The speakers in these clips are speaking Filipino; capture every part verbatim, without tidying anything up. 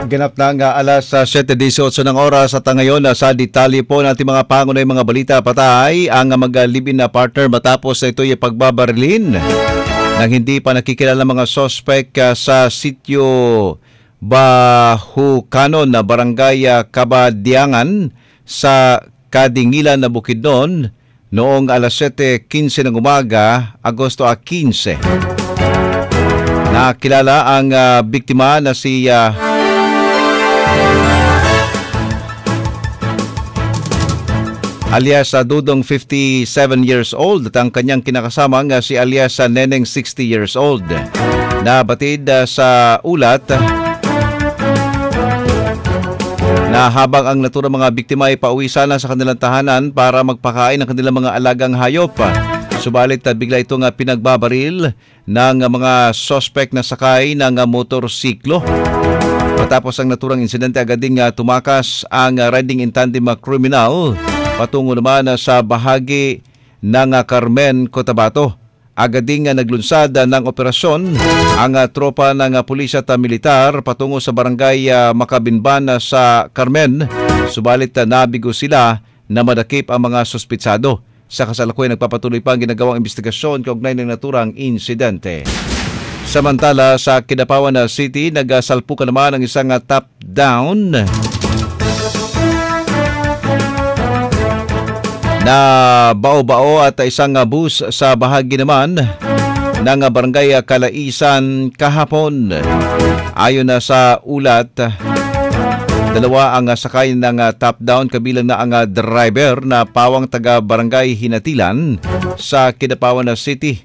Ganap na nga alas uh, siyete disyotso ng oras at ngayon uh, sa detalye po natin mga pangunay mga balita patay ang mag-libin na partner matapos na ito ay pagbabarilin nang hindi pa nakikilala mga sospek uh, sa sityo Bahukanon na barangay uh, Kabadiangan sa Kadingilan na Bukidnon noong alas siyete kinse ng umaga, Agosto kinse. Nakilala ang uh, biktima na si uh, alias uh, Dudong fifty-seven years old at ang kanyang kinakasama nga si alias uh, Neneng sixty years old. Nabatid uh, sa ulat na habang ang naturang mga biktima ay pauwi sana sa kanilang tahanan para magpakain ng kanilang mga alagang hayop. Subalit uh, bigla itong uh, pinagbabaril ng uh, mga suspect na sakay ng uh, motorsiklo. Matapos ang naturang insidente, agad ding uh, tumakas ang uh, riding in tandem uh, criminal patungo naman uh, sa bahagi ng uh, Carmen, Cotabato. Agad ding uh, naglunsad uh, ng operasyon ang uh, tropa ng uh, pulis at uh, militar patungo sa barangay uh, Makabinban uh, sa Carmen. Subalit uh, nabigo sila na madakip ang mga suspitsado. Sa kasalukuyan nagpapatuloy pa ang ginagawang investigasyon kaugnay ng naturang insidente. Samantala sa Kidapawan City, nagsalpukan naman ang isang uh, top-down na bao-bao at isang uh, bus sa bahagi naman ng uh, barangay uh, Kalaisan kahapon. Ayon na sa ulat, dalawa ang uh, sakay ng uh, top-down kabilang na ang uh, driver na pawang taga-barangay Hinatilan sa Kidapawan City.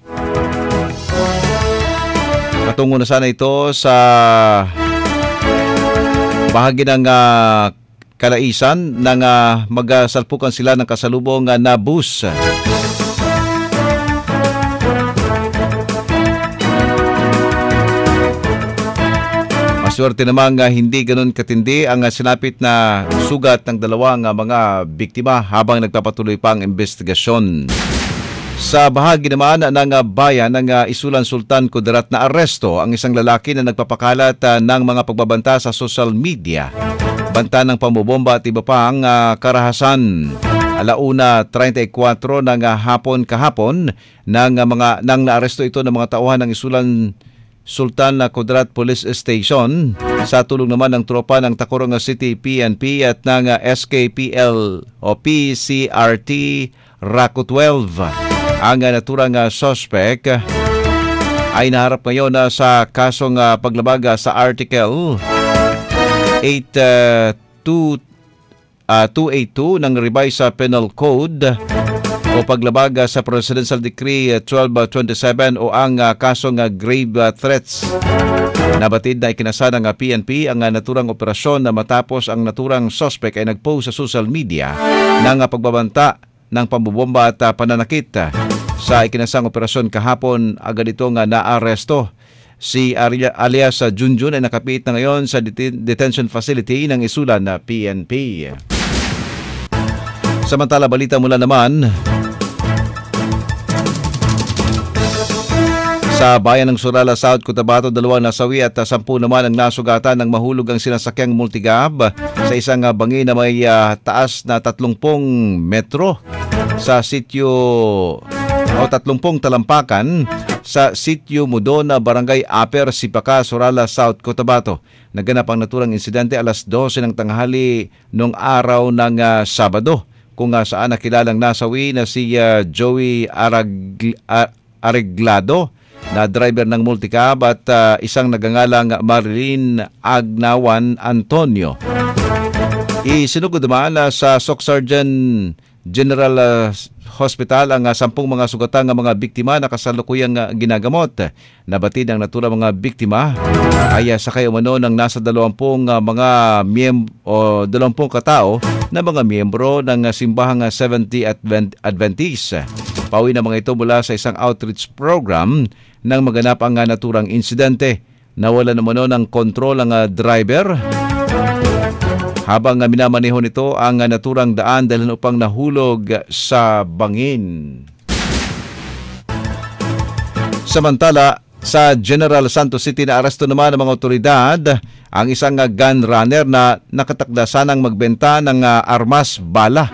Patungo na sana ito sa bahagi ng uh, Kalaisan nang uh, magsalpukan sila ng kasalubong uh, na bus. Maswerte namang uh, hindi ganun katindi ang uh, sinapit na sugat ng dalawang uh, mga biktima habang nagpapatuloy pa ang investigasyon. Sa bahagi naman ng uh, bayan ng uh, Isulan Sultan Kudarat na aresto ang isang lalaki na nagpapakalat uh, ng mga pagbabanta sa social media. Banta ng pambobomba at iba pang uh, karahasan. Alauna thirty-four ng uh, hapon kahapon ng uh, mga nang naaresto ito ng mga tauhan ng Isulan Sultan Kudarat Police Station sa tulong naman ng tropa ng Tacoronga City P N P at ng uh, S K P L o P C R T Raco twelve. Ang uh, naturang uh, suspect uh, ay naharap ngayon uh, sa kasong uh, paglabaga sa Article eight two eighty-two ng Revised Penal Code o paglabaga sa Presidential Decree twelve twenty-seven o ang uh, kasong uh, grave uh, threats. Nabatid na ikinasa ng uh, P N P ang uh, naturang operasyon na matapos ang naturang suspect ay nagpost sa social media ng uh, pagbabanta ng pambobomba at uh, pananakit. Sa ikinasang operasyon kahapon, agad itong uh, naaresto. Si alias uh, Junjun ay nakapit na ngayon sa det- detention facility ng Isulan na P N P. Samantala, balita mula naman sa bayan ng Surala, South Cotabato, dalawang nasawi at uh, sampu naman ang nasugatan ng mahulog ang sinasakyang multigab sa isang uh, bangin na may uh, taas na tatlumpung metro sa sityo o tatlumpung talampakan sa sityo Mudona, Barangay Aper, Sipaka, Surala, South Cotabato. Naganap ang naturang insidente alas dose ng tanghali nung araw ng uh, Sabado, kung uh, saan nakilalang nasawi na si uh, Joey Arag- Ar- Areglado na driver ng multicab at uh, isang nagangalang Marilyn Agnawan Antonio. Isinugod naman uh, sa Soc Sergeant General uh, Hospital ang uh, sampung mga sugatang uh, mga biktima na kasalukuyang uh, ginagamot. Nabatid ang naturang mga biktima ay uh, sakay umano ng nasa dalawampung uh, mga miyem o dalawampung katao na mga miyembro ng uh, simbahang uh, Seventh-day Advent- Adventist. Pauwi na mga ito mula sa isang outreach program nang maganap ang uh, naturang insidente. Nawala naman ng kontrol ang uh, driver habang uh, minamaneho nito ang uh, naturang daan dahil upang nahulog sa bangin. Samantala, Sa General Santos City na aresto naman ng mga otoridad ang isang uh, gun runner na nakatakda sanang magbenta ng uh, armas bala.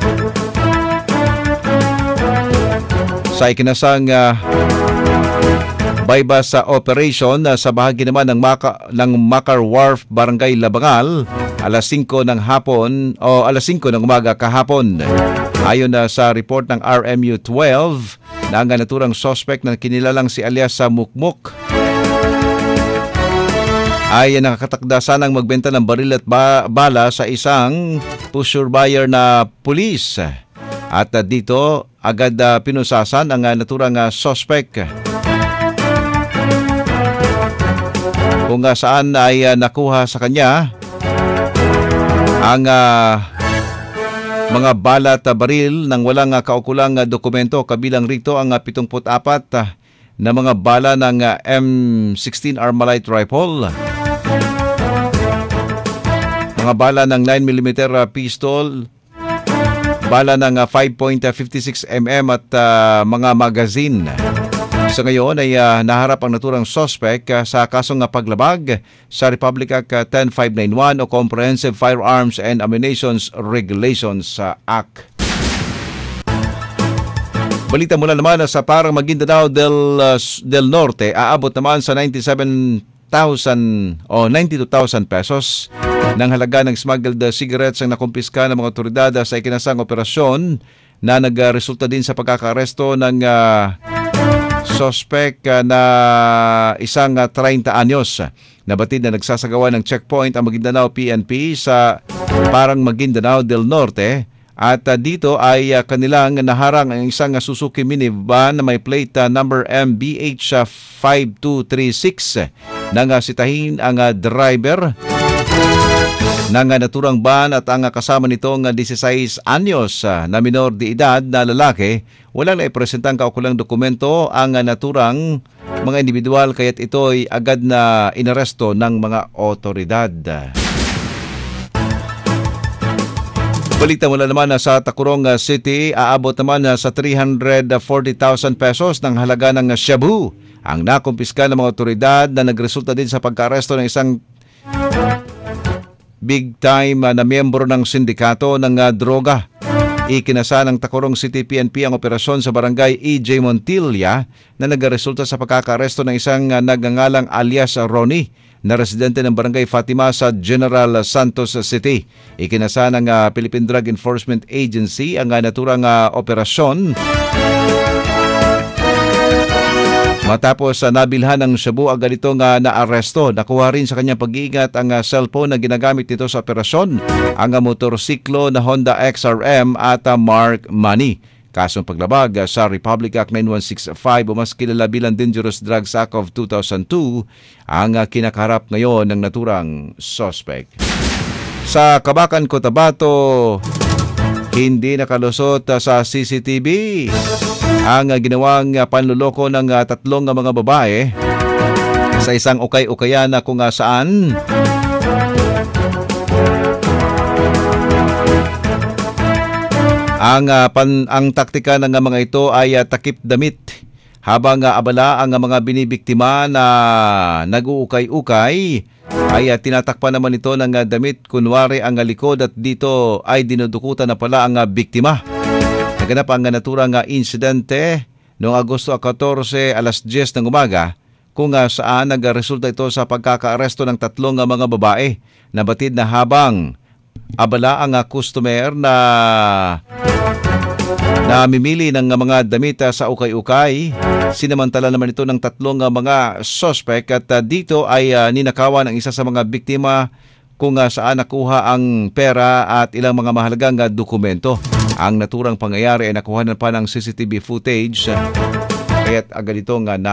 Sa ikinasang uh, bypass sa operation uh, sa bahagi naman ng, Maka, ng Makar Wharf, Barangay Labangal, alas singko ng hapon o alas singko ng umaga kahapon. Ayon na uh, sa report ng R M U twelve, na ang naturang suspect na kinilalang si alias sa Mukmuk ay nakakatakda sanang magbenta ng baril at ba- bala sa isang pusher buyer na pulis. At uh, dito agad uh, pinusasan ang uh, naturang uh, suspect kung uh, saan ay uh, nakuha sa kanya ang uh, mga bala at baril ng walang uh, kaukulang uh, dokumento. Kabilang rito ang uh, pitungput-apat uh, na mga bala ng uh, M sixteen Armalite rifle, mga bala ng nine millimeter uh, pistol, bala ng uh, five point five six millimeter at uh, mga magazine. Sa ngayon ay uh, naharap ang naturang suspect uh, sa kasong uh, paglabag sa Republic Act uh, ten five ninety-one o Comprehensive Firearms and Ammunitions Regulations uh, Act. Balita mula naman uh, sa Parang Maguindanao del, uh, del Norte, aabot naman sa ninety-seven thousand o ninety-two thousand pesos ng halaga ng smuggled uh, cigarettes ang nakumpiska ng mga otoridad uh, sa ikinasang operasyon na nagresulta din sa pagkakaresto ng uh, suspect uh, na isang uh, thirty anyos. Nabatid na nagsasagawa ng checkpoint ang Maguindanao P N P sa Parang Maguindanao del Norte at uh, dito ay uh, kanilang naharang ang isang uh, Suzuki minivan na may plate uh, number M B H five two three six nang uh, sitahin ang uh, driver ng uh, naturang van at ang uh, kasama nitong uh, sixteen anyos uh, na minor de edad na lalaki. Walang naipresentang kaukulang dokumento ang uh, naturang mga individual kaya't ito ay agad na inaresto ng mga otoridad. Balita mula naman uh, sa Tacurong uh, City, aabot naman uh, sa three hundred forty thousand pesos ng halaga ng uh, shabu ang nakumpiska ng mga otoridad na nagresulta din sa pagka-aresto ng isang big time uh, na miyembro ng sindikato ng uh, droga. Ikinasa ng Tacurong City P N P ang operasyon sa barangay E J Montilla na nagresulta sa pagkakaresto ng isang uh, nagngangalang alias Ronnie na residente ng barangay Fatima sa General Santos City. Ikinasa ng uh, Philippine Drug Enforcement Agency ang uh, naturang uh, operasyon matapos uh, nabilhan ng shabu agad itong uh, naaresto. Nakuha rin sa kanyang pag-iingat ang uh, cellphone na ginagamit nito sa operasyon, ang uh, motorsiklo na Honda X R M at uh, Mark Money. Kasong paglabag uh, sa Republic Act ninety-one sixty-five o mas kilala bilang Dangerous Drugs Act of two thousand two ang uh, kinakaharap ngayon ng naturang suspect. Sa Kabakan, Cotabato, hindi nakalusot uh, sa C C T V ang uh, ginawang uh, panluloko ng uh, tatlong uh, mga babae sa isang ukay-ukayan na kung uh, saan ang uh, pan, ang taktika ng uh, mga ito ay uh, takip damit habang uh, abala ang uh, mga binibiktima na nag-uukay-ukay ay uh, tinatakpan naman ito ng uh, damit kunwari ang uh, likod at dito ay dinudukutan na pala ang uh, biktima. Naganap ang naturang insidente noong Agosto fourteen, alas diyes ng umaga, kung saan nagresulta ito sa pagkakaaresto ng tatlong mga babae. Nabatid na habang abala ang customer na namimili ng mga damit sa ukay-ukay, sinamantala naman ito ng tatlong mga suspect at dito ay ninakawan ang isa sa mga biktima kung saan nakuha ang pera at ilang mga mahalagang dokumento. Ang naturang pangyayari ay nakuha na pa ng C C T V footage kaya't agad itong na